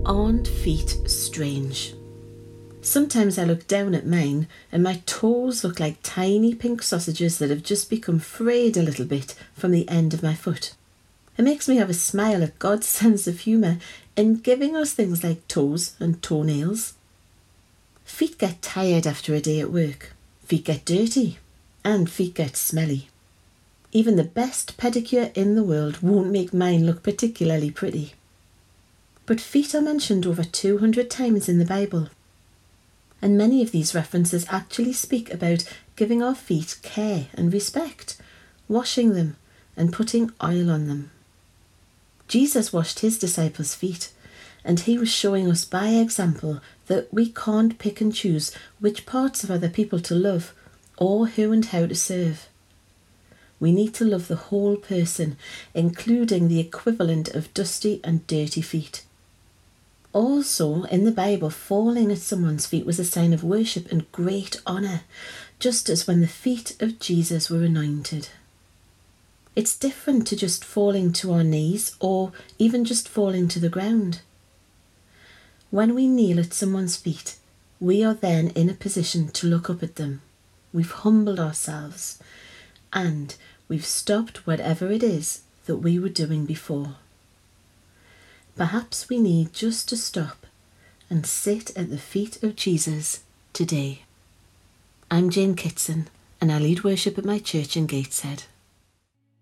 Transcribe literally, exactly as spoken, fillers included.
Aren't feet strange? Sometimes I look down at mine and my toes look like tiny pink sausages that have just become frayed a little bit from the end of my foot. It makes me have a smile at God's sense of humour in giving us things like toes and toenails. Feet get tired after a day at work. Feet get dirty. And feet get smelly. Even the best pedicure in the world won't make mine look particularly pretty. But feet are mentioned over two hundred times in the Bible. And many of these references actually speak about giving our feet care and respect, washing them and putting oil on them. Jesus washed his disciples' feet, and he was showing us by example that we can't pick and choose which parts of other people to love or who and how to serve. We need to love the whole person, including the equivalent of dusty and dirty feet. Also, in the Bible, falling at someone's feet was a sign of worship and great honour, just as when the feet of Jesus were anointed. It's different to just falling to our knees or even just falling to the ground. When we kneel at someone's feet, we are then in a position to look up at them. We've humbled ourselves and we've stopped whatever it is that we were doing before. Perhaps we need just to stop and sit at the feet of Jesus today. I'm Jane Kitson and I lead worship at my church in Gateshead.